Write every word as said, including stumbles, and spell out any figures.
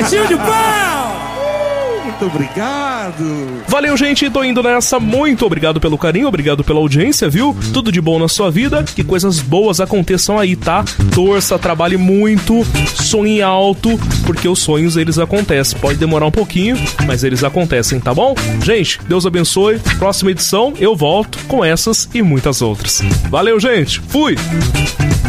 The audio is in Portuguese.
Brasil de pau! Muito obrigado. Valeu, gente, tô indo nessa. Muito obrigado pelo carinho, obrigado pela audiência, viu? Tudo de bom na sua vida, que coisas boas aconteçam aí, tá? Torça, trabalhe muito, sonhe alto, porque os sonhos, eles acontecem. Pode demorar um pouquinho, mas eles acontecem, tá bom? Gente, Deus abençoe. Próxima edição eu volto com essas e muitas outras. Valeu, gente. Fui!